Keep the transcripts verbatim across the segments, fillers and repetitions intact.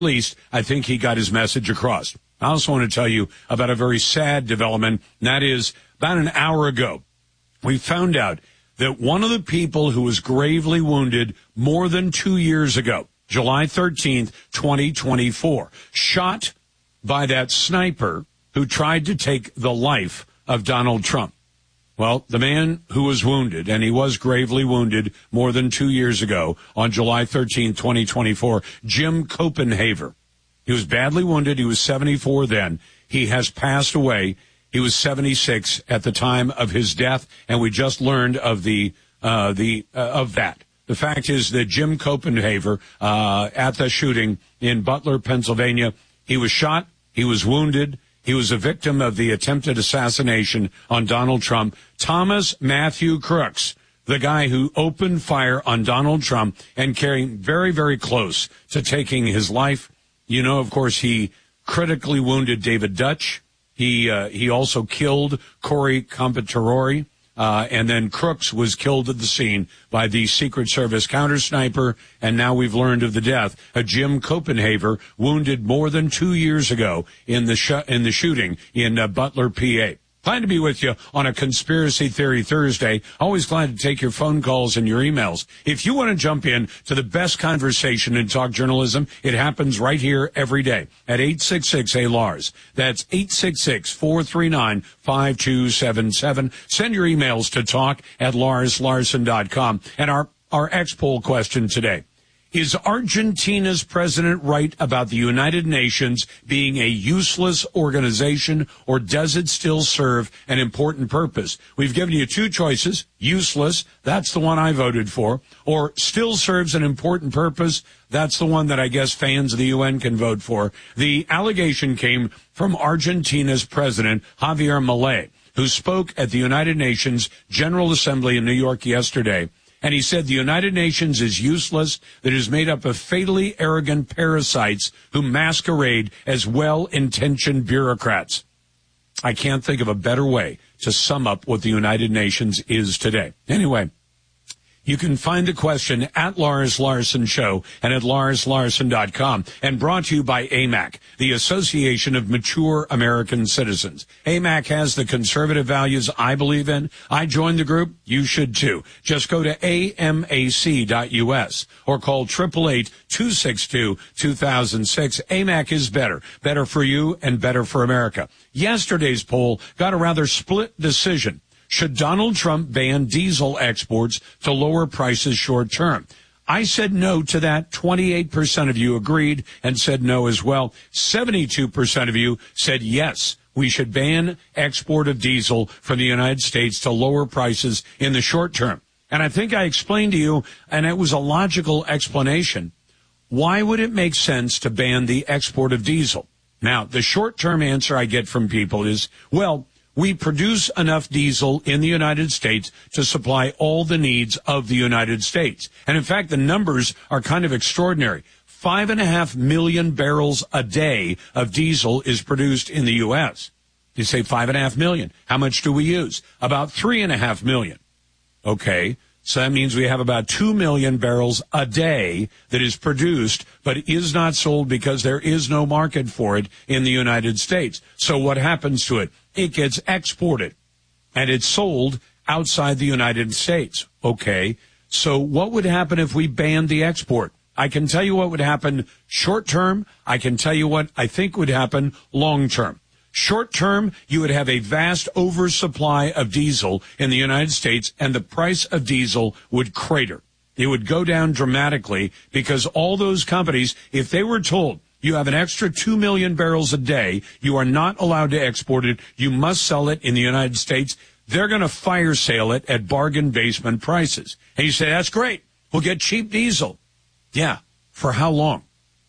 least, I think he got his message across. I also want to tell you about a very sad development, and that is about an hour ago, we found out that one of the people who was gravely wounded more than two years ago, July thirteenth, twenty twenty-four, shot by that sniper who tried to take the life of Donald Trump. Well, the man who was wounded, and he was gravely wounded more than two years ago on July thirteenth, twenty twenty-four, Jim Copenhaver. He was badly wounded. He was seventy-four then. He has passed away. He was seventy-six at the time of his death, and we just learned of the uh, the uh, of that. The fact is that Jim Copenhaver, uh, at the shooting in Butler, Pennsylvania, he was shot. He was wounded. He was a victim of the attempted assassination on Donald Trump. Thomas Matthew Crooks, the guy who opened fire on Donald Trump and came very, very close to taking his life. You know, of course, he critically wounded David Dutch. He uh, he also killed Corey Competerori. Uh, and then Crooks was killed at the scene by the Secret Service counter sniper, and now we've learned of the death of Jim Copenhaver, wounded more than two years ago in the sh- in the shooting in uh, Butler, P A. Glad to be with you on a Conspiracy Theory Thursday. Always glad to take your phone calls and your emails. If you want to jump in to the best conversation in talk journalism, it happens right here every day at eight six six A L A R S. That's eight six six, four three nine, five two seven seven. Send your emails to talk at lars larson dot com. And our, our X-poll question today. Is Argentina's president right about the United Nations being a useless organization, or does it still serve an important purpose? We've given you two choices. Useless, that's the one I voted for, or still serves an important purpose. That's the one that I guess fans of the U N can vote for. The allegation came from Argentina's president, Javier Milei, who spoke at the United Nations General Assembly in New York yesterday. And he said the United Nations is useless, that it is made up of fatally arrogant parasites who masquerade as well-intentioned bureaucrats. I can't think of a better way to sum up what the United Nations is today. Anyway, you can find the question at Lars Larson Show and at lars larson dot com, and brought to you by A M A C, the Association of Mature American Citizens. A M A C has the conservative values I believe in. I joined the group. You should too. Just go to A M A C dot U S or call eight eight eight, two six two, two thousand six. A M A C is better. Better for you and better for America. Yesterday's poll got a rather split decision. Should Donald Trump ban diesel exports to lower prices short term? I said no to that. twenty-eight percent of you agreed and said no as well. seventy-two percent of you said yes, we should ban export of diesel from the United States to lower prices in the short term. And I think I explained to you, and it was a logical explanation, why would it make sense to ban the export of diesel? Now, the short-term answer I get from people is, well, we produce enough diesel in the United States to supply all the needs of the United States. And in fact, the numbers are kind of extraordinary. Five and a half million barrels a day of diesel is produced in the U S. You say five and a half million. How much do we use? About three and a half million. Okay. So that means we have about two million barrels a day that is produced, but is not sold because there is no market for it in the United States. So what happens to it? It gets exported, and it's sold outside the United States. Okay, so what would happen if we banned the export? I can tell you what would happen short term. I can tell you what I think would happen long term. Short term, you would have a vast oversupply of diesel in the United States, and the price of diesel would crater. It would go down dramatically because all those companies, if they were told, you have an extra two million barrels a day, you are not allowed to export it, you must sell it in the United States, they're going to fire sale it at bargain basement prices. And you say, that's great, we'll get cheap diesel. Yeah, for how long?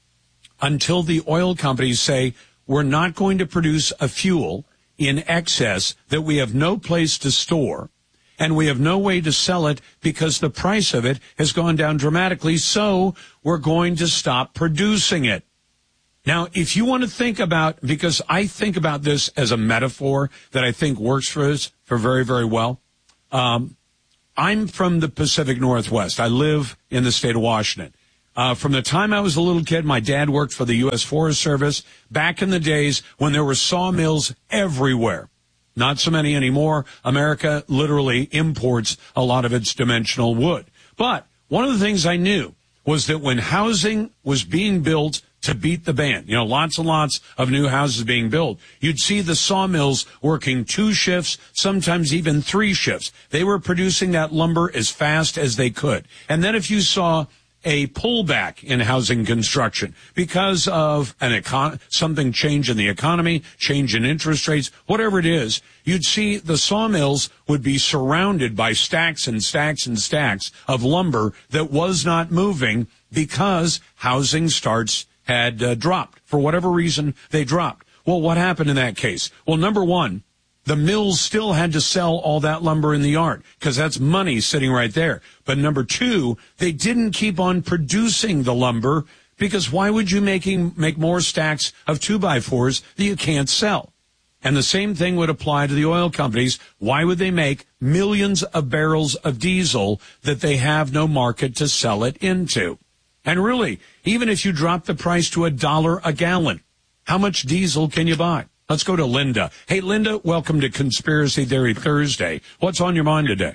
Until the oil companies say, we're not going to produce a fuel in excess that we have no place to store, and we have no way to sell it because the price of it has gone down dramatically, so we're going to stop producing it. Now, if you want to think about, because I think about this as a metaphor that I think works for us for very, very well. Um, I'm from the Pacific Northwest. I live in the state of Washington. Uh, from the time I was a little kid, my dad worked for the U S Forest Service back in the days when there were sawmills everywhere. Not so many anymore. America literally imports a lot of its dimensional wood. But one of the things I knew was that when housing was being built to beat the band, you know, lots and lots of new houses being built, you'd see the sawmills working two shifts, sometimes even three shifts. They were producing that lumber as fast as they could. And then if you saw a pullback in housing construction because of an econ- something change in the economy, change in interest rates, whatever it is, you'd see the sawmills would be surrounded by stacks and stacks and stacks of lumber that was not moving because housing starts had uh, dropped. For whatever reason, they dropped. Well, what happened in that case? Well, number one, the mills still had to sell all that lumber in the yard because that's money sitting right there. But number two, they didn't keep on producing the lumber because why would you making, make more stacks of two by fours that you can't sell? And the same thing would apply to the oil companies. Why would they make millions of barrels of diesel that they have no market to sell it into? And really, even if you drop the price to a dollar a gallon, how much diesel can you buy? Let's go to Linda. Hey, Linda, welcome to Conspiracy Theory Thursday. What's on your mind today?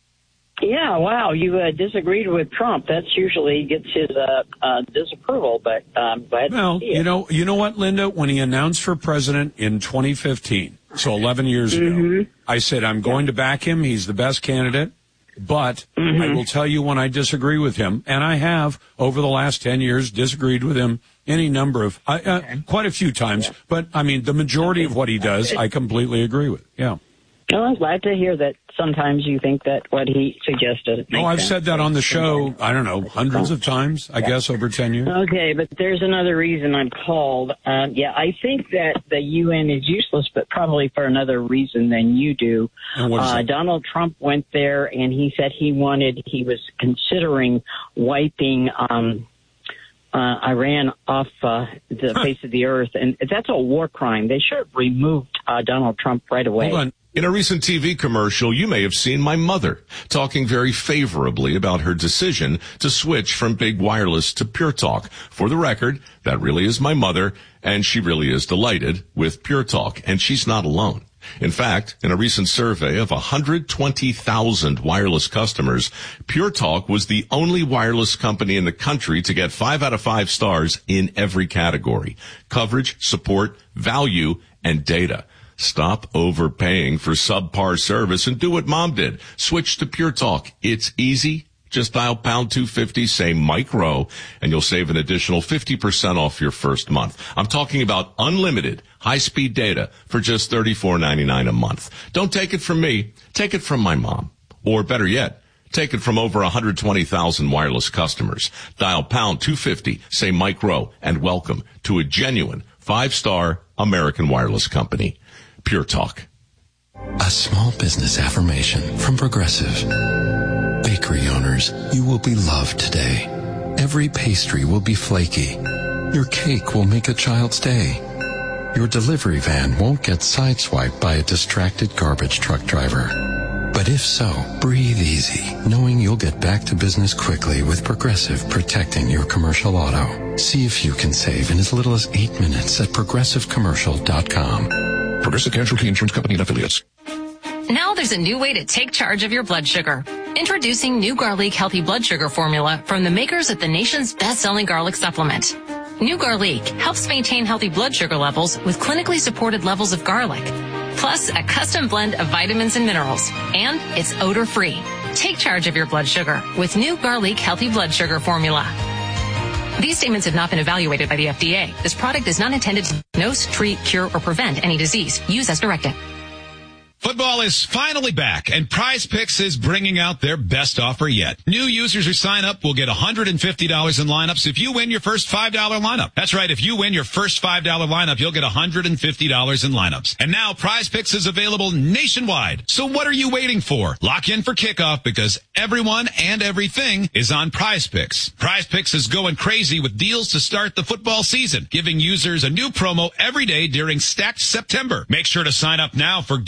Yeah, wow, you uh, disagreed with Trump. That's usually gets his uh, uh, disapproval, but um, glad well, to see it. you know, you know what, Linda? When he announced for president in twenty fifteen, so eleven years mm-hmm. ago, I said, I'm going to back him. He's the best candidate. But mm-hmm. I will tell you when I disagree with him, and I have over the last ten years disagreed with him any number of, uh, uh, quite a few times. Yeah. But, I mean, the majority of what he does, I completely agree with. Yeah. Well, I'm glad to hear that sometimes you think that what he suggested makes Oh, I've sense. said that on the show, I don't know, hundreds of times, I guess, over ten years. Okay, but there's another reason I'm called. Um, yeah, I think that the U N is useless, but probably for another reason than you do. And what is uh, that? Donald Trump went there, and he said he wanted, he was considering wiping um, uh, Iran off uh, the huh. face of the earth, and that's a war crime. They should have removed uh, Donald Trump right away. Hold on. In a recent T V commercial, you may have seen my mother talking very favorably about her decision to switch from big wireless to Pure Talk. For the record, that really is my mother, and she really is delighted with Pure Talk, and she's not alone. In fact, in a recent survey of one hundred twenty thousand wireless customers, Pure Talk was the only wireless company in the country to get five out of five stars in every category: coverage, support, value, and data. Stop overpaying for subpar service and do what Mom did. Switch to Pure Talk. It's easy. Just dial pound two fifty, say Mike Rowe, and you'll save an additional fifty percent off your first month. I'm talking about unlimited high-speed data for just thirty-four ninety-nine a month. Don't take it from me. Take it from my mom. Or better yet, take it from over one hundred twenty thousand wireless customers. Dial pound two fifty, say Mike Rowe, and welcome to a genuine five-star American wireless company. Pure Talk. A small business affirmation from Progressive. Bakery owners, you will be loved today. Every pastry will be flaky. Your cake will make a child's day. Your delivery van won't get sideswiped by a distracted garbage truck driver. But if so, breathe easy, knowing you'll get back to business quickly with Progressive protecting your commercial auto. See if you can save in as little as eight minutes at progressive commercial dot com. Progressive Casualty Insurance Company and Affiliates. Now there's a new way to take charge of your blood sugar. Introducing new Garlic Healthy Blood Sugar Formula from the makers of the nation's best-selling garlic supplement. New Garlic helps maintain healthy blood sugar levels with clinically supported levels of garlic, plus a custom blend of vitamins and minerals, and it's odor-free. Take charge of your blood sugar with new Garlic Healthy Blood Sugar Formula. These statements have not been evaluated by the F D A. This product is not intended to diagnose, treat, cure, or prevent any disease. Use as directed. Football is finally back, and Prize Picks is bringing out their best offer yet. New users who sign up will get one hundred fifty dollars in lineups if you win your first five dollar lineup. That's right, if you win your first five dollar lineup, you'll get one hundred fifty dollars in lineups. And now Prize Picks is available nationwide. So what are you waiting for? Lock in for kickoff because everyone and everything is on Prize Picks. Prize Picks is going crazy with deals to start the football season, giving users a new promo every day during Stacked September. Make sure to sign up now for guaranteed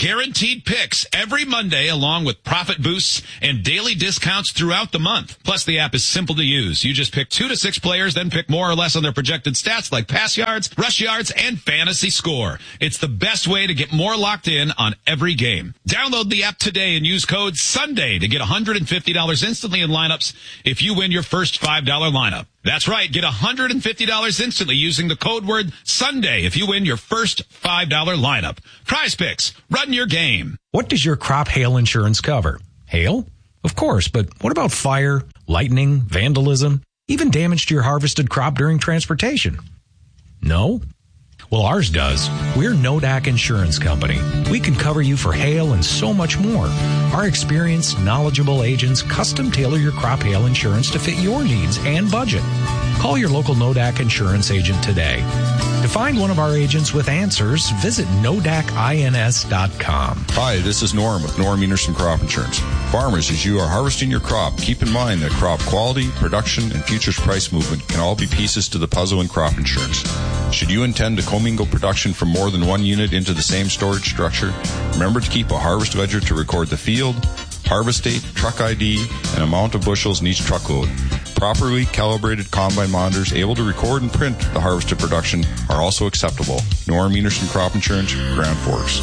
guaranteed picks every Monday, along with profit boosts and daily discounts throughout the month. Plus, the app is simple to use. You just pick two to six players, then pick more or less on their projected stats like pass yards, rush yards, and fantasy score. It's the best way to get more locked in on every game. Download the app today and use code SUNDAY to get one hundred fifty dollars instantly in lineups if you win your first five dollar lineup. That's right. Get one hundred fifty dollars instantly using the code word SUNDAY if you win your first five dollar lineup. Prize Picks. Run your game. What does your crop hail insurance cover? Hail? Of course, but what about fire, lightning, vandalism, even damage to your harvested crop during transportation? No? Well, ours does. We're Nodak Insurance Company. We can cover you for hail and so much more. Our experienced, knowledgeable agents custom tailor your crop hail insurance to fit your needs and budget. Call your local Nodak Insurance agent today. To find one of our agents with answers, visit nodak ins dot com. Hi, this is Norm with Norm Enerson Crop Insurance. Farmers, as you are harvesting your crop, keep in mind that crop quality, production, and futures price movement can all be pieces to the puzzle in crop insurance. Should you intend to commingle production from more than one unit into the same storage structure, remember to keep a harvest ledger to record the field, harvest date, truck I D, and amount of bushels in each truckload. Properly calibrated combine monitors able to record and print the harvested production are also acceptable. Norm Enerson Crop Insurance, Grand Forks.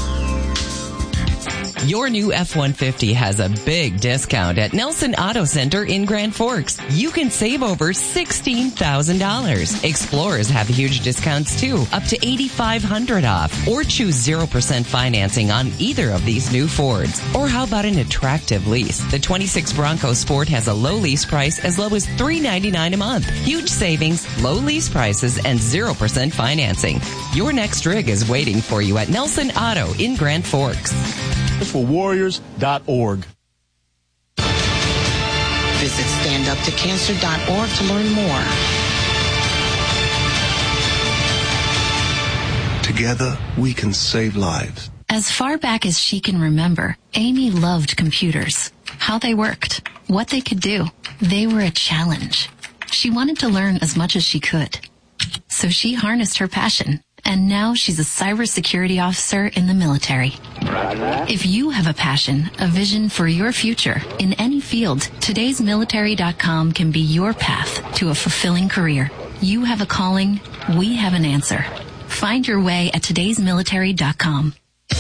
Your new F one fifty has a big discount at Nelson Auto Center in Grand Forks. You can save over sixteen thousand dollars. Explorers have huge discounts too, up to eight thousand five hundred dollars off. Or choose zero percent financing on either of these new Fords. Or how about an attractive lease? The twenty-six Bronco Sport has a low lease price as low as three hundred ninety-nine dollars a month. Huge savings, low lease prices, and zero percent financing. Your next rig is waiting for you at Nelson Auto in Grand Forks. For warriors dot org. Visit stand up to cancer dot org to learn more. Together, we can save lives. As far back as she can remember, Amy loved computers. How they worked, what they could do. They were a challenge. She wanted to learn as much as she could. So she harnessed her passion. And now she's a cybersecurity officer in the military. If you have a passion, a vision for your future in any field, todays military dot com can be your path to a fulfilling career. You have a calling, we have an answer. Find your way at todays military dot com.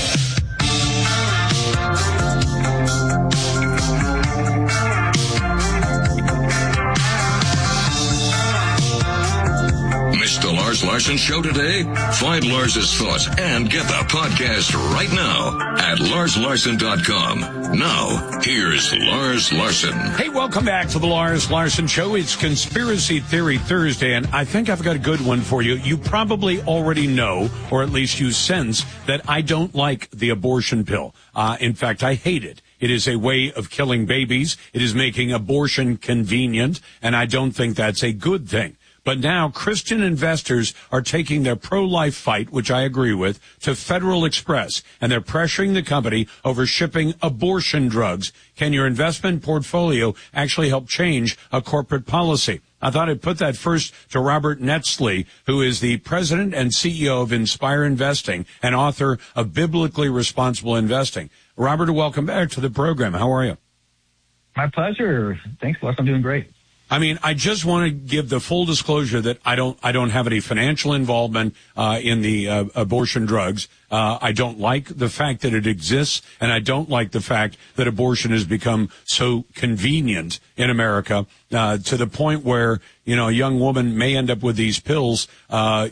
Missed the Lars Larson Show today? Find Lars's thoughts and get the podcast right now at lars larson dot com. Now, here's Lars Larson. Hey, welcome back to the Lars Larson Show. It's Conspiracy Theory Thursday, and I think I've got a good one for you. You probably already know, or at least you sense, that I don't like the abortion pill. Uh, in fact, I hate it. It is a way of killing babies. It is making abortion convenient, and I don't think that's a good thing. But now Christian investors are taking their pro-life fight, which I agree with, to Federal Express, and they're pressuring the company over shipping abortion drugs. Can your investment portfolio actually help change a corporate policy? I thought I'd put that first to Robert Netzley, who is the president and C E O of Inspire Investing and author of Biblically Responsible Investing. Robert, welcome back to the program. How are you? My pleasure. Thanks, Les. I'm doing great. I mean, I just want to give the full disclosure that I don't, I don't have any financial involvement uh, in the uh, abortion drugs. Uh, I don't like the fact that it exists, and I don't like the fact that abortion has become so convenient in America uh, to the point where, you know, a young woman may end up with these pills, uh,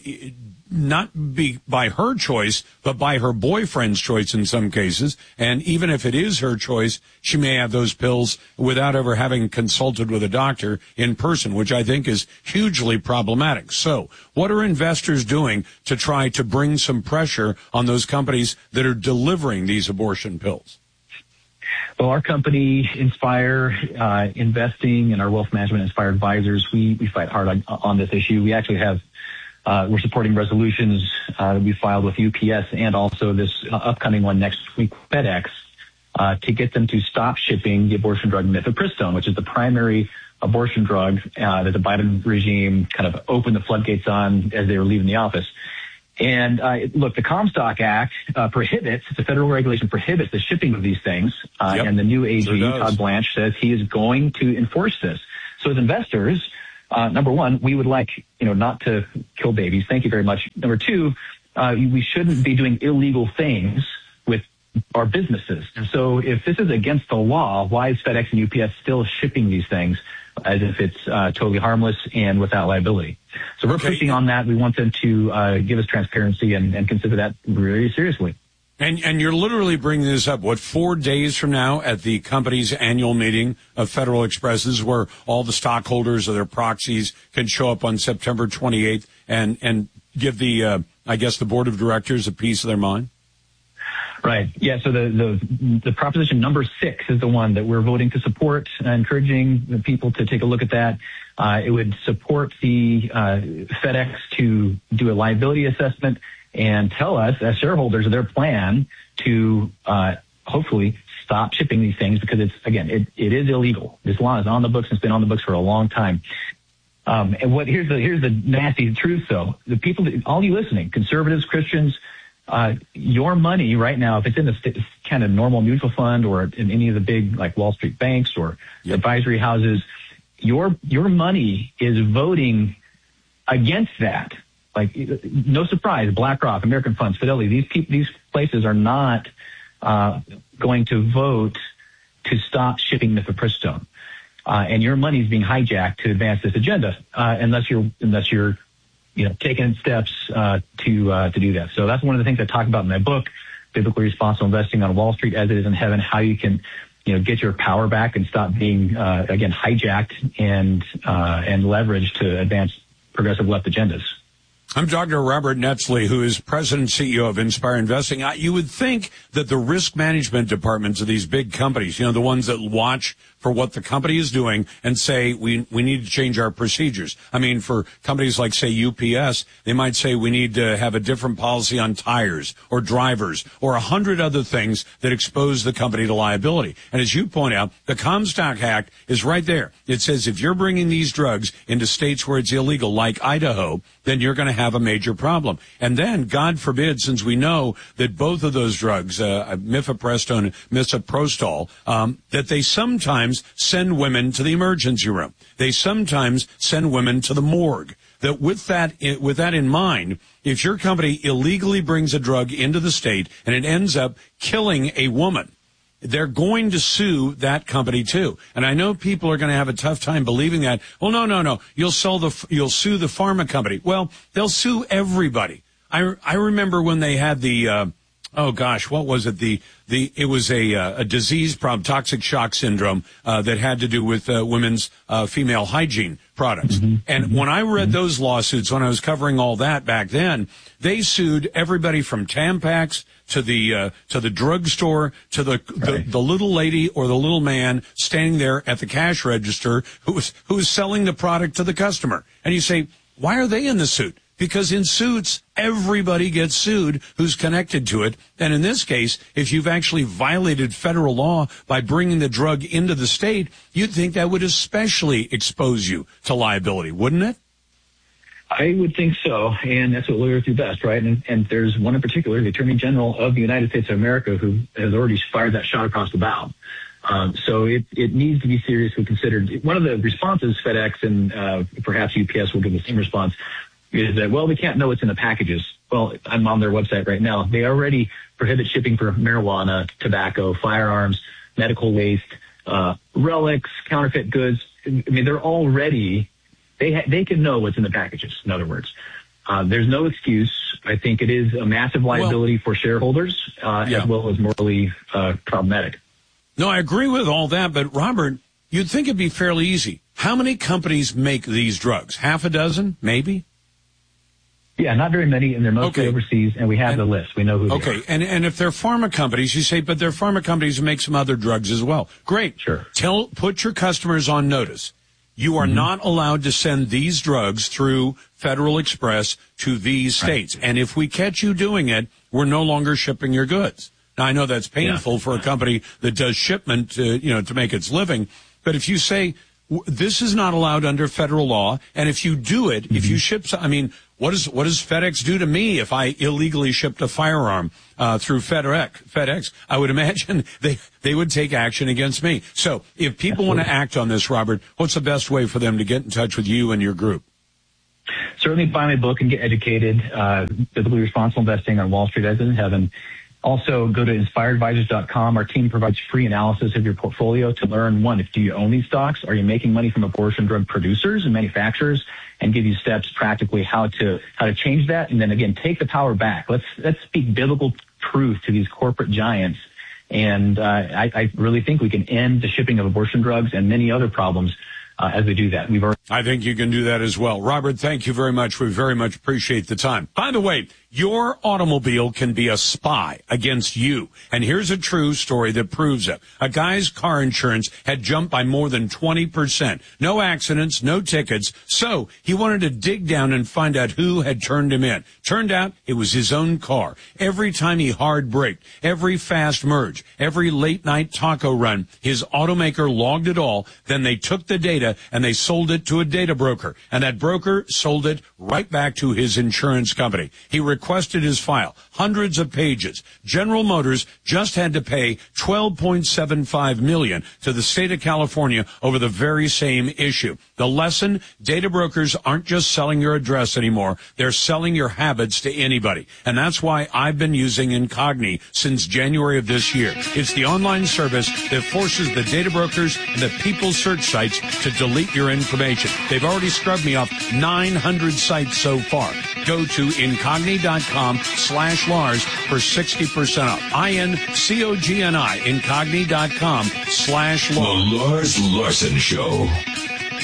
not be by her choice, but by her boyfriend's choice in some cases. And even if it is her choice, she may have those pills without ever having consulted with a doctor in person, which I think is hugely problematic. So what are investors doing to try to bring some pressure on those companies that are delivering these abortion pills? Well, our company, Inspire uh, Investing, and our wealth management Inspire Advisors, we, we fight hard on, on this issue. We actually have Uh, we're supporting resolutions uh, that we filed with U P S and also this uh, upcoming one next week, FedEx, uh, to get them to stop shipping the abortion drug mifepristone, which is the primary abortion drug uh, that the Biden regime kind of opened the floodgates on as they were leaving the office. And uh, look, the Comstock Act uh, prohibits, it's a federal regulation, prohibits the shipping of these things. Uh, yep. And the new A G, sure Todd Blanche, says he is going to enforce this. So as investors, uh, number one, we would like, you know, not to kill babies. Thank you very much. Number two, uh, we shouldn't be doing illegal things with our businesses. And so if this is against the law, why is FedEx and U P S still shipping these things as if it's uh, totally harmless and without liability? So we're okay. pushing on that. We want them to uh, give us transparency and, and consider that really seriously. And and you're literally bringing this up, what, four days from now at the company's annual meeting of Federal Expresses, where all the stockholders or their proxies can show up on September twenty-eighth and, and give the, uh, I guess, the board of directors a piece of their mind? Right. Yeah. So the, the, the proposition number six is the one that we're voting to support, uh, encouraging the people to take a look at that. Uh, it would support the, uh, FedEx to do a liability assessment and tell us as shareholders of their plan to, uh, hopefully stop shipping these things because it's, again, it, it is illegal. This law is on the books and it's been on the books for a long time. Um, and what, here's the, here's the nasty truth though. The people, that, all you listening, conservatives, Christians, Uh, your money right now, if it's in a st- kind of normal mutual fund or in any of the big like Wall Street banks or yep. advisory houses, your your money is voting against that. Like, no surprise, BlackRock, American Funds, Fidelity, these pe- these places are not uh, going to vote to stop shipping mifepristone, uh, and your money is being hijacked to advance this agenda, uh, unless you're unless you're you know, taking steps uh, to uh, to do that. So that's one of the things I talk about in my book, Biblically Responsible Investing on Wall Street as It Is in Heaven, how you can, you know, get your power back and stop being, uh, again, hijacked and uh, and leveraged to advance progressive left agendas. I'm Doctor Robert Netzley, who is President and C E O of Inspire Investing. You would think that the risk management departments of these big companies, you know, the ones that watch for what the company is doing and say, we we need to change our procedures. I mean, for companies like, say, U P S, they might say we need to have a different policy on tires or drivers or a hundred other things that expose the company to liability. And as you point out, the Comstock Act is right there. It says if you're bringing these drugs into states where it's illegal, like Idaho, then you're going to have a major problem. And then, God forbid, since we know that both of those drugs, uh, mifepristone and misoprostol, um, that they sometimes send women to the emergency room. They sometimes send women to the morgue. That with that, with that in mind, if your company illegally brings a drug into the state and it ends up killing a woman, they're going to sue that company too. And I know people are going to have a tough time believing that. Well, no, no, no. You'll sell the, you'll sue the pharma company. Well, they'll sue everybody. I, I remember when they had the, uh, oh gosh, what was it? The, the, it was a, uh, a disease problem, toxic shock syndrome, uh, that had to do with, uh, women's, uh, female hygiene products. Mm-hmm. And mm-hmm. when I read mm-hmm. those lawsuits, when I was covering all that back then, they sued everybody from Tampax to the, uh, to the drugstore, to the, right. the, the little lady or the little man standing there at the cash register who was, who was selling the product to the customer. And you say, why are they in the suit? Because in suits, everybody gets sued who's connected to it. And in this case, if you've actually violated federal law by bringing the drug into the state, you'd think that would especially expose you to liability, wouldn't it? I would think so, and that's what lawyers do best, right? And, and there's one in particular, the Attorney General of the United States of America, who has already fired that shot across the bow. Um, so it, it needs to be seriously considered. One of the responses FedEx and uh, perhaps U P S will give the same response is that, well, we can't know what's in the packages. Well, I'm on their website right now. They already prohibit shipping for marijuana, tobacco, firearms, medical waste, uh, relics, counterfeit goods. I mean, they're already, they ha- they can know what's in the packages, in other words. Uh, there's no excuse. I think it is a massive liability well, for shareholders, uh, yeah. as well as morally uh, problematic. No, I agree with all that, but Robert, you'd think it'd be fairly easy. How many companies make these drugs? Half a dozen, maybe? Yeah, not very many, and they're mostly okay. overseas, and we have and, the list. We know who they okay. are. Okay, and, and if they're pharma companies, you say, but they're pharma companies who make some other drugs as well. Great. Sure. Tell, put your customers on notice. You are mm-hmm. not allowed to send these drugs through Federal Express to these states. Right. And if we catch you doing it, we're no longer shipping your goods. Now, I know that's painful yeah. for a company that does shipment, to, you know, to make its living. But if you say, this is not allowed under federal law, and if you do it, mm-hmm. if you ship, I mean, what does what does FedEx do to me if I illegally shipped a firearm uh, through FedEx? FedEx, I would imagine they they would take action against me. So if people want to act on this, Robert, what's the best way for them to get in touch with you and your group? Certainly buy my book and get educated. Uh, Biblically Responsible Investing on Wall Street as in Heaven. Also, go to inspired advisors dot com. Our team provides free analysis of your portfolio to learn, one, if do you own these stocks? Are you making money from abortion drug producers and manufacturers? And give you steps practically how to how to change that. And then, again, take the power back. Let's let's speak biblical truth to these corporate giants. And uh, I, I really think we can end the shipping of abortion drugs and many other problems uh, as we do that. We've already- I think you can do that as well. Robert, thank you very much. We very much appreciate the time. By the way, your automobile can be a spy against you. And here's a true story that proves it. A guy's car insurance had jumped by more than twenty percent. No accidents, no tickets. So he wanted to dig down and find out who had turned him in. Turned out it was his own car. Every time he hard braked, every fast merge, every late night taco run, his automaker logged it all. Then they took the data and they sold it to a data broker. And that broker sold it right back to his insurance company. He requested his file, hundreds of pages. General Motors just had to pay twelve point seven five million dollars to the state of California over the very same issue. The lesson, data brokers aren't just selling your address anymore. They're selling your habits to anybody. And that's why I've been using Incogni since January of this year. It's the online service that forces the data brokers and the people search sites to delete your information. They've already scrubbed me off nine hundred sites so far. Go to incogni dot com slash Lars for sixty percent off. I N C O G N I, incogni dot com slash Lars. The Lars Larson Show.